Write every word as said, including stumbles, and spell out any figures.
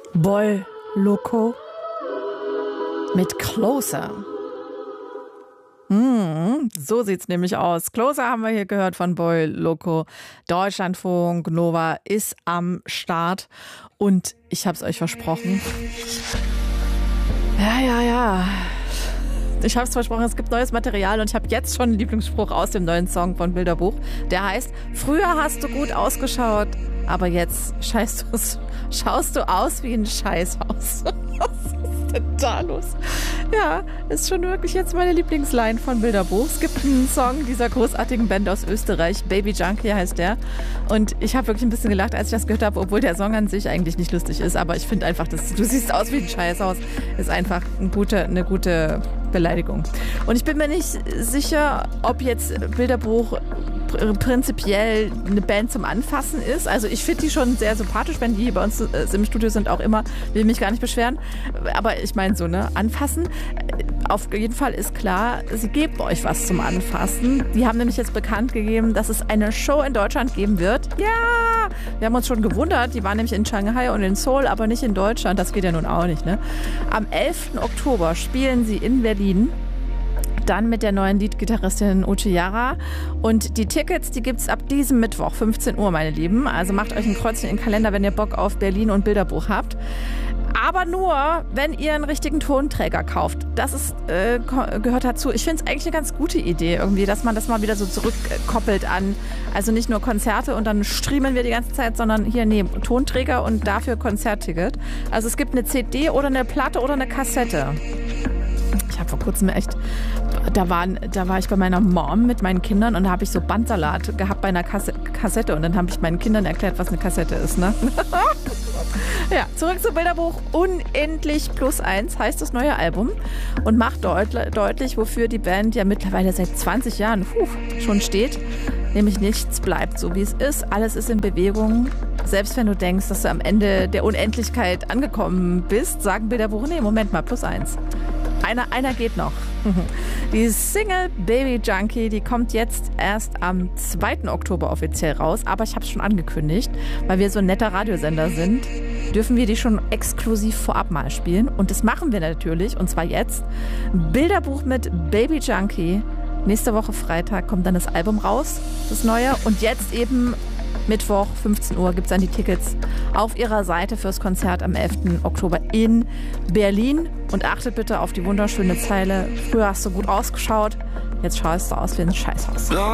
Boy Loco mit Closer. Hm, so sieht's nämlich aus. Closer haben wir hier gehört von Boy Loco. Deutschlandfunk Nova ist am Start und ich hab's euch versprochen. Ja, ja, ja. Ich habe es versprochen, es gibt neues Material und ich habe jetzt schon einen Lieblingsspruch aus dem neuen Song von Bilderbuch. Der heißt, früher hast du gut ausgeschaut, aber jetzt scheißt du's, schaust du aus wie ein Scheißhaus. Was ist denn da los? Ja, ist schon wirklich jetzt meine Lieblingsline von Bilderbuch. Es gibt einen Song dieser großartigen Band aus Österreich, Baby Junkie heißt der. Und ich habe wirklich ein bisschen gelacht, als ich das gehört habe, obwohl der Song an sich eigentlich nicht lustig ist. Aber ich finde einfach, dass du siehst aus wie ein Scheißhaus, ist einfach ein gute, eine gute Beleidigung. Und ich bin mir nicht sicher, ob jetzt Bilderbuch prinzipiell eine Band zum Anfassen ist. Also ich finde die schon sehr sympathisch, wenn die hier bei uns im Studio sind, auch immer, will mich gar nicht beschweren. Aber ich meine so, ne, anfassen. Auf jeden Fall ist klar, sie geben euch was zum Anfassen. Die haben nämlich jetzt bekannt gegeben, dass es eine Show in Deutschland geben wird. Ja, wir haben uns schon gewundert, die waren nämlich in Shanghai und in Seoul, aber nicht in Deutschland. Das geht ja nun auch nicht, ne? Am elften Oktober spielen sie in Berlin. Dann mit der neuen Leadgitarristin Uche Yara. Und die Tickets, die gibt's ab diesem Mittwoch, fünfzehn Uhr, meine Lieben. Also macht euch ein Kreuzchen in den Kalender, wenn ihr Bock auf Berlin und Bilderbuch habt. Aber nur, wenn ihr einen richtigen Tonträger kauft. Das ist, äh, gehört dazu. Ich finde es eigentlich eine ganz gute Idee irgendwie, dass man das mal wieder so zurückkoppelt an, also nicht nur Konzerte und dann streamen wir die ganze Zeit, sondern hier, nee, Tonträger und dafür Konzertticket. Also es gibt eine C D oder eine Platte oder eine Kassette. Ich habe vor kurzem echt, da, waren, da war ich bei meiner Mom mit meinen Kindern und da habe ich so Bandsalat gehabt bei einer Kasse, Kassette und dann habe ich meinen Kindern erklärt, was eine Kassette ist, ne? Ja, zurück zu Bilderbuch. Unendlich plus eins heißt das neue Album und macht deut- deutlich, wofür die Band ja mittlerweile seit zwanzig Jahren puh, schon steht. Nämlich nichts bleibt so, wie es ist. Alles ist in Bewegung. Selbst wenn du denkst, dass du am Ende der Unendlichkeit angekommen bist, sagen Bilderbuch, nee, Moment mal, plus eins. Einer, einer geht noch. Die Single Baby Junkie, die kommt jetzt erst am zweiten Oktober offiziell raus. Aber ich habe es schon angekündigt, weil wir so ein netter Radiosender sind, dürfen wir die schon exklusiv vorab mal spielen. Und das machen wir natürlich, und zwar jetzt. Bilderbuch mit Baby Junkie. Nächste Woche Freitag kommt dann das Album raus, das neue. Und jetzt eben Mittwoch, fünfzehn Uhr, gibt es dann die Tickets auf ihrer Seite fürs Konzert am elften Oktober in Berlin. Und achtet bitte auf die wunderschöne Zeile, früher hast du gut ausgeschaut, jetzt schaust du aus wie ein Scheißhaus.